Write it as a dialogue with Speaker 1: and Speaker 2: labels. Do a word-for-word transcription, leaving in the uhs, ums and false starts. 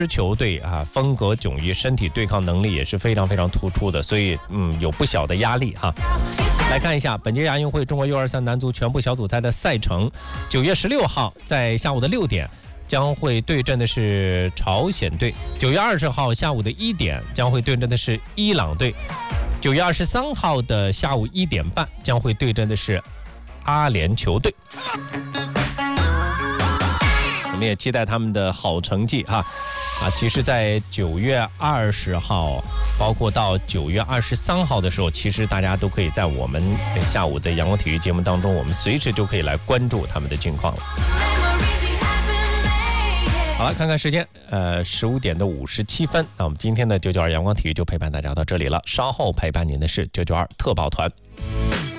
Speaker 1: 球队啊，风格迥异，身体对抗能力也是非常非常突出的，所以嗯，有不小的压力哈。来看一下本届亚运会中国 U 二十三 男足全部小组赛的赛程，九月十六号在下午的六点将会对阵的是朝鲜队，九月二十号下午的一点将会对阵的是伊朗队，九月二十三号的下午一点半将会对阵的是阿联酋队。我们也期待他们的好成绩哈。啊，其实，在九月二十号，包括到九月二十三号的时候，其实大家都可以在我们下午的阳光体育节目当中，我们随时就可以来关注他们的近况了。好了，看看时间，呃，十五点的五十七分。那我们今天的九九二阳光体育就陪伴大家到这里了。稍后陪伴您的是九九二特报团。